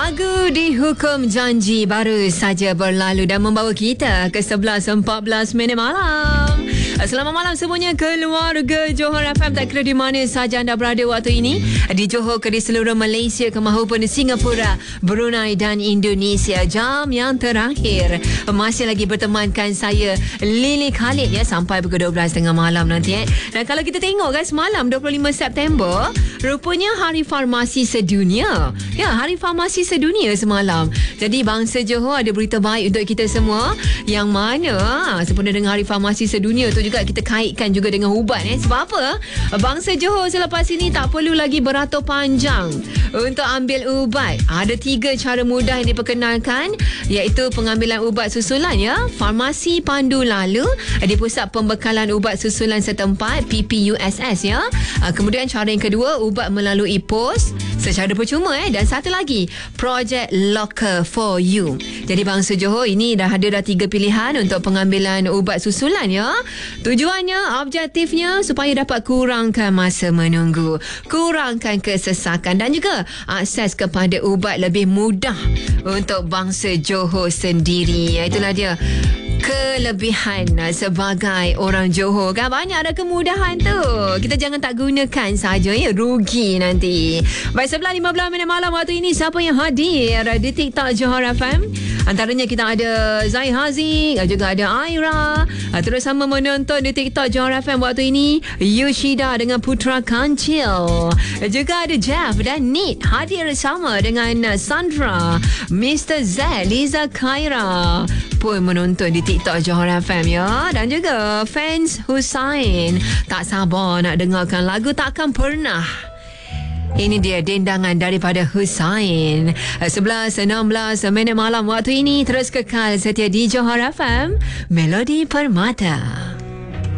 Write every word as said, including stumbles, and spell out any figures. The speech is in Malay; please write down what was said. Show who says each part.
Speaker 1: Lagu Dihukum Janji baru saja berlalu dan membawa kita ke sebelas empat belas minit malam. Selamat malam semuanya keluarga Johor F M. Tak kira di mana saja anda berada waktu ini, di Johor ke di seluruh Malaysia ke maupun di Singapura, Brunei dan Indonesia. Jam yang terakhir masih lagi bertemankan saya Lily Khalid ya, sampai pukul dua belas tiga puluh malam nanti eh. Dan kalau kita tengok kan, semalam dua puluh lima September rupanya Hari Farmasi Sedunia. Ya, Hari Farmasi Sedunia semalam. Jadi bangsa Johor ada berita baik untuk kita semua, yang mana sempena dengan Hari Farmasi Sedunia tu juga kita kaitkan juga dengan ubat eh. Sebab apa? Bangsa Johor selepas ini tak perlu lagi beratur panjang untuk ambil ubat. Ada tiga cara mudah yang diperkenalkan, iaitu pengambilan ubat susulan ya, farmasi pandu lalu di Pusat Pembekalan Ubat Susulan setempat P P U S S ya. Kemudian cara yang kedua, ubat melalui pos secara percuma eh. Dan satu lagi, Project Locker for You. Jadi bangsa Johor ini dah ada dah tiga pilihan untuk pengambilan ubat susulan ya. Tujuannya, objektifnya supaya dapat kurangkan masa menunggu, kurangkan kesesakan dan juga akses kepada ubat lebih mudah untuk bangsa Johor sendiri. Itulah dia kelebihan sebagai orang Johor kan, banyak ada kemudahan tu. Kita jangan tak gunakan saja ya, rugi nanti. Baik, sebelas lima belas minit malam waktu ini, siapa yang hadir di TikTok Johor F M? Antaranya kita ada Zai Haziq, juga ada Aira. Terus sama menonton di TikTok Johor F M waktu ini, Yushida dengan Putra Kancil. Juga ada Jeff dan Nit hadir sama dengan Sandra, Mister Z, Liza Khaira pun menonton di TikTok Johor F M ya. Dan juga fans Husain tak sabar nak dengarkan lagu Takkan Pernah. Ini dia dendangan daripada Husain. Sebelas enam belas minit malam waktu ini. Terus kekal setia di Johor F M, Melodi Permata.